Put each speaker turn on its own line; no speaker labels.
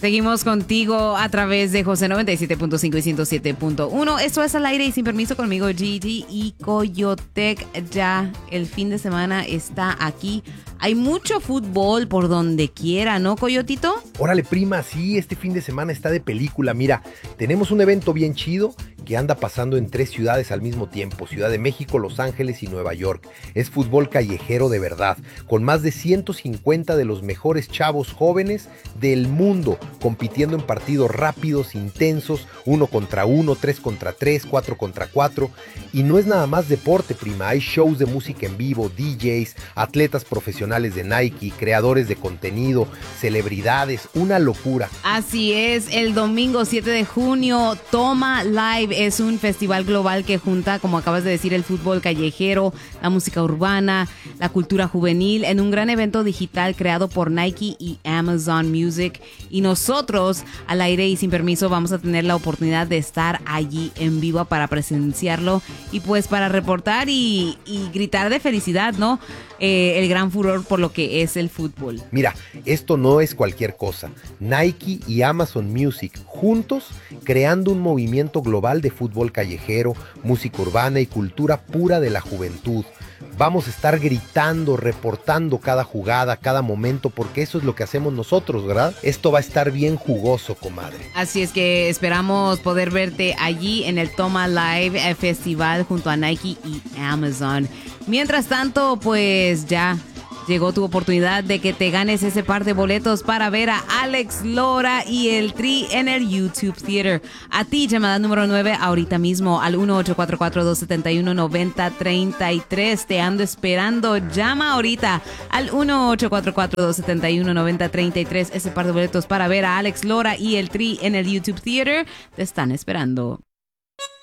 Seguimos contigo a través de José 97.5 y 107.1. Esto es Al Aire y Sin Permiso conmigo, Gigi y Coyotec. Ya el fin de semana está aquí. Hay mucho fútbol por donde quiera, ¿no, Coyotito?
Órale, prima, sí, este fin de semana está de película. Mira, tenemos un evento bien chido que anda pasando en 3 ciudades al mismo tiempo: Ciudad de México, Los Ángeles y Nueva York. Es fútbol callejero de verdad, con más de 150 de los mejores chavos jóvenes del mundo, compitiendo en partidos rápidos, intensos, 1 contra 1, 3 contra 3, 4 contra 4. Y no es nada más deporte, prima, hay shows de música en vivo, DJs, atletas profesionales de Nike, creadores de contenido, celebridades, una locura.
Así es, el domingo 7 de junio, Toma Live es un festival global que junta, como acabas de decir, el fútbol callejero, la música urbana, la cultura juvenil, en un gran evento digital creado por Nike y Amazon Music. Y nosotros, Al Aire y Sin Permiso, vamos a tener la oportunidad de estar allí en vivo para presenciarlo y pues para reportar y gritar de felicidad, ¿no? El gran furor por lo que es el fútbol.
Mira, esto no es cualquier cosa. Nike y Amazon Music juntos creando un movimiento global de fútbol callejero, música urbana y cultura pura de la juventud. Vamos a estar gritando, reportando cada jugada, cada momento, porque eso es lo que hacemos nosotros, ¿verdad? Esto va a estar bien jugoso, comadre.
Así es que esperamos poder verte allí en el Toma Live Festival junto a Nike y Amazon. Mientras tanto, pues ya llegó tu oportunidad de que te ganes ese par de boletos para ver a Alex Lora y el Tri en el YouTube Theater. A ti, llamada número 9, ahorita mismo al 1-844-271-9033. Te ando esperando. Llama ahorita al 1-844-271-9033. Ese par de boletos para ver a Alex Lora y el Tri en el YouTube Theater te están esperando.